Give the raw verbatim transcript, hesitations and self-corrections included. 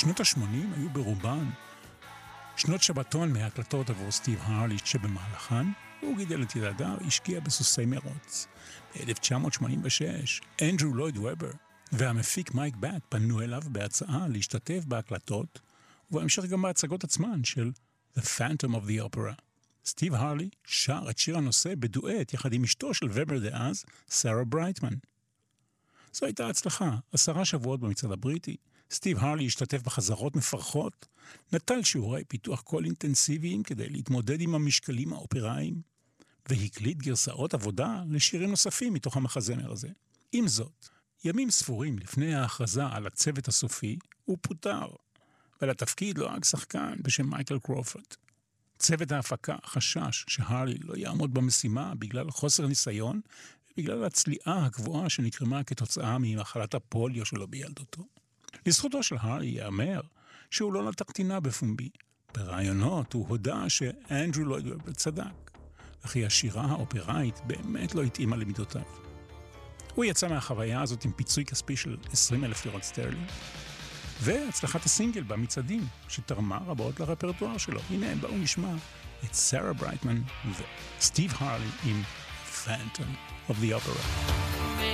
שנות ה-שמונים היו ברובן שנות שבתון מההקלטות עבור סטיב הרלי, שבמהלכן הוא גידל את ילדיו, השקיע בסוסי מרוץ. ב-אלף תשע מאות שמונים ושש, אנדרו לויד וובר והמפיק מייק באט פנו אליו בהצעה להשתתף בהקלטות, ובהמשך גם בהצגות עצמן של The Phantom of the Opera. סטיב הרלי שר את שיר הנושא בדואט יחד עם אשתו של וובר דאז, סרה ברייטמן. זו הייתה הצלחה, עשרה שבועות במצעד הבריטי. סטיב הרלי השתתף בחזרות מפרכות, נטל שיעורי פיתוח קול אינטנסיביים כדי להתמודד עם המשקלים האופראיים, והקליט גרסאות עבודה לשירים נוספים מתוך המחזמר הזה. עם זאת, ימים ספורים לפני ההכרזה על הצוות הסופי, הוא פוטר, ולתפקיד לא רק שחקן בשם מייקל קרופורד. צוות ההפקה חשש שהרלי לא יעמוד במשימה בגלל חוסר ניסיון, ובגלל הצליעה הגבוהה שנקרמה כתוצאה ממחלת הפוליו שלו בילדותו. לזכותו של הרלי יאמר שהוא לא נתק טינה בפומבי. ברעיונות הוא הודע שאנדרו לויד וובר צדק, וכי השירה האופראית באמת לא התאימה למידותיו. הוא יצא מהחוויה הזאת עם פיצוי כספי של עשרים אלף לירות סטרלינג, והצלחת הסינגל במצעדים שתרמה רבות לרפרטואר שלו. הנה, בואו נשמע את סרה ברייטמן וסטיב הרלי עם Phantom of the Opera.